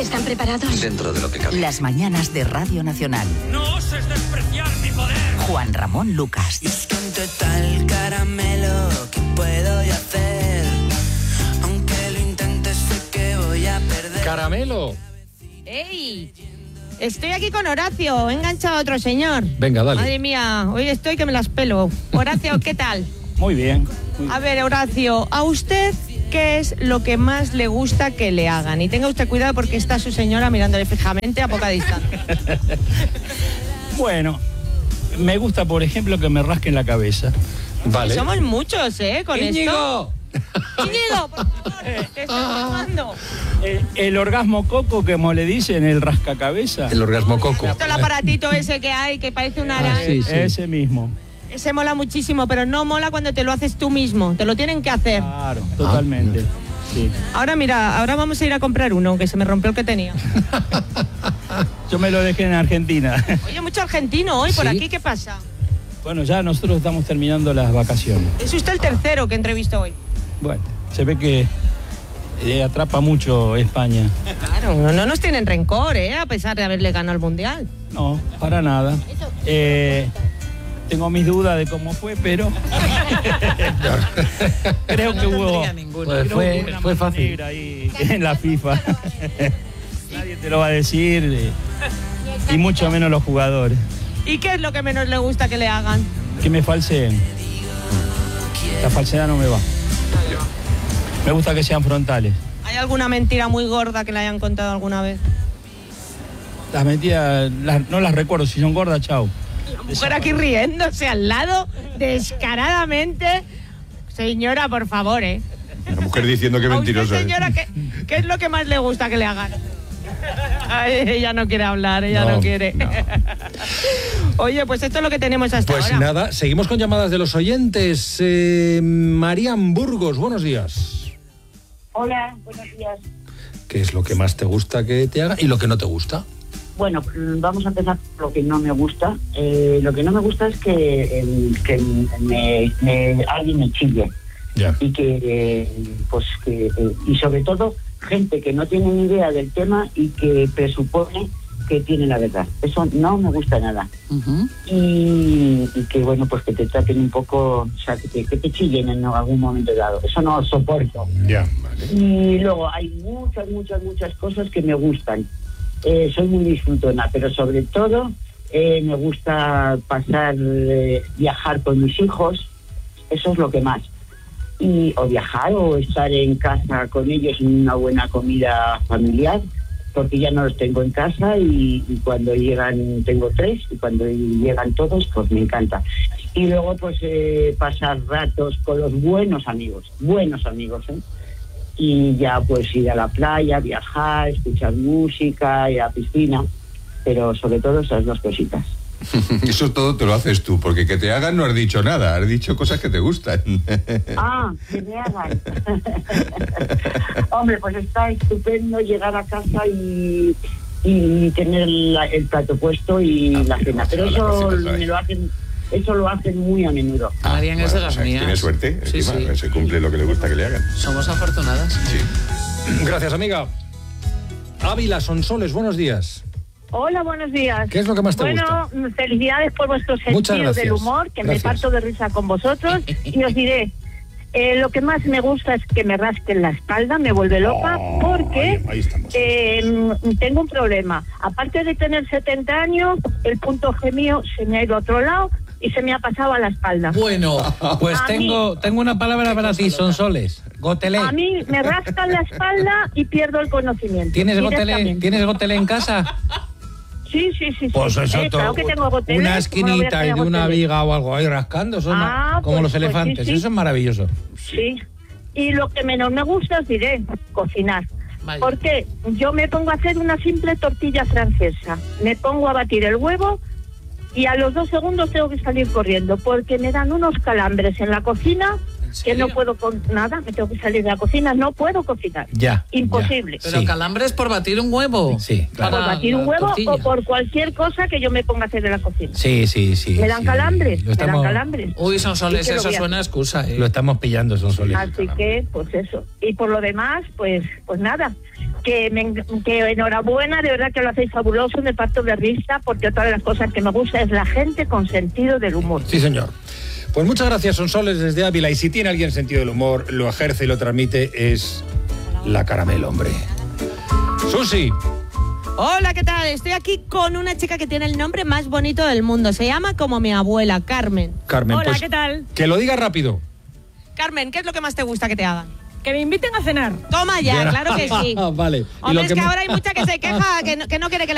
¿Están preparados? Dentro de lo que cabe. Las mañanas de Radio Nacional. No oses despreciar mi poder. Juan Ramón Lucas. Y es que en total caramelo, ¿qué puedo yo hacer? Aunque lo intente, sé que voy a perder. Caramelo. ¡Ey! Estoy aquí con Horacio, he enganchado a otro señor. Venga, dale. Madre mía, hoy estoy que me las pelo. Horacio, ¿qué tal? Muy bien. A ver, Horacio, ¿a usted qué es lo que más le gusta que le hagan? Y tenga usted cuidado porque está su señora mirándole fijamente a poca distancia. Bueno, me gusta, por ejemplo, que me rasquen la cabeza. Vale. Somos muchos, con ¡Íñigo! esto. ¡Íñigo, por favor! ¡Te estoy llamando! El orgasmo coco, como le dicen, el rascacabeza. El orgasmo coco. Esto el aparatito ese que hay, que parece una araña. sí, sí. Ese mismo. Ese mola muchísimo, pero no mola cuando te lo haces tú mismo. Te lo tienen que hacer. Claro, totalmente. Sí. Ahora mira, ahora vamos a ir a comprar uno, que se me rompió el que tenía. Yo me lo dejé en Argentina. Oye, mucho argentino hoy por ¿Sí? aquí, ¿qué pasa? Bueno, ya nosotros estamos terminando las vacaciones. Es usted el tercero que entrevisto hoy. Bueno, se ve que atrapa mucho España. Claro, no nos tienen rencor, a pesar de haberle ganado el Mundial. No, para nada. Tengo mis dudas de cómo fue, pero creo que hubo Pues fue fácil. negra ahí en la FIFA. Nadie te lo va a decir, y mucho menos los jugadores. ¿Y qué es lo que menos le gusta que le hagan? Que me falseen. La falsedad no me va. Me gusta que sean frontales. ¿Hay alguna mentira muy gorda que le hayan contado alguna vez? Las mentiras no las recuerdo, si son gordas, chao. La mujer aquí riéndose al lado, descaradamente. Señora, por favor, La mujer diciendo que A usted, mentiroso. señora, ¿qué es lo que más le gusta que le hagan? Ay, ella no quiere hablar, ella no quiere. No. Oye, pues esto es lo que tenemos hasta Pues ahora. nada, seguimos con llamadas de los oyentes. Marian Burgos, buenos días. Hola, buenos días. ¿Qué es lo que más te gusta que te haga y lo que no te gusta? Bueno, vamos a empezar por lo que no me gusta. Lo que no me gusta es que alguien me chille. Ya. Y y sobre todo gente que no tiene ni idea del tema y que presupone que tiene la verdad. Eso no me gusta nada. Uh-huh. Y que bueno, pues que te traten un poco, o sea, que te chillen en algún momento dado. Eso no lo soporto. Ya, vale. Y luego hay muchas cosas que me gustan. Soy muy disfrutona, pero sobre todo me gusta viajar con mis hijos. Eso es lo que más. O viajar o estar en casa con ellos en una buena comida familiar, porque ya no los tengo en casa y cuando llegan, tengo 3, y cuando llegan todos, pues me encanta. Y luego pues pasar ratos con los buenos amigos, y ya pues ir a la playa, viajar, escuchar música, ir a la piscina, pero sobre todo esas dos cositas. Eso todo te lo haces tú, porque que te hagan no has dicho nada, has dicho cosas que te gustan. Que me hagan. Hombre, pues está estupendo llegar a casa y tener el plato puesto y la cena, pero eso lo hacen muy a menudo. Marian es de las mías. Tiene suerte, Sí, encima, sí. se cumple lo que le gusta que le hagan. Somos afortunadas. Sí. Gracias, amiga. Ávila Sonsoles, buenos días. Hola, buenos días. ¿Qué es lo que más te gusta? Bueno, felicidades por vuestro Muchas sentido gracias. del humor, que Gracias. me parto de risa con vosotros. Y os diré, lo que más me gusta es que me rasquen la espalda, me vuelve loca, porque ahí estamos. tengo un problema. Aparte de tener 70 años, el punto G mío se me ha ido a otro lado y se me ha pasado a la espalda. Bueno, Pues A tengo una palabra para ti, Sonsoles. Gotelé. A mí me rascan la espalda y pierdo el conocimiento. ¿Tienes gotelé directamente. en casa? Sí. Pues eso, claro que tengo gotelé. una ¿cómo no voy a esquinita y tener de una gotelé? viga o algo ahí rascando, como pues los elefantes. sí. Eso es maravilloso. Sí. Y lo que menos me gusta, os diré, cocinar. Vaya. Porque yo me pongo a hacer una simple tortilla francesa. Me pongo a batir el huevo y a los 2 segundos tengo que salir corriendo porque me dan unos calambres en la cocina que no puedo con nada, me tengo que salir de la cocina, no puedo cocinar. Ya. Imposible. Pero Sí. calambres por batir un huevo. Sí, claro. Por batir un la huevo tortilla. o por cualquier cosa que yo me ponga a hacer en la cocina. Sí. Me dan calambres, Lo me dan estamos, calambres. Uy, Sonsoles, Sí que lo eso voy a suena a excusa, lo estamos pillando, Sonsoles. Así que, pues eso. Y por lo demás, pues nada. que enhorabuena, de verdad que lo hacéis fabuloso, me parto de risa, porque otra de las cosas que me gusta es la gente con sentido del humor. Sí, señor. Pues muchas gracias, Sonsoles, desde Ávila. Y si tiene alguien sentido del humor, lo ejerce y lo transmite, es la Caramelo, hombre. Susi. Hola, ¿qué tal? Estoy aquí con una chica que tiene el nombre más bonito del mundo. Se llama como mi abuela, Carmen. Carmen, hola, pues, ¿qué tal? Que lo diga rápido. Carmen, ¿qué es lo que más te gusta que te hagan? Que me inviten a cenar. Toma ya, claro que sí. Vale. Hombre, es que ahora hay mucha que se queja, que no quiere que le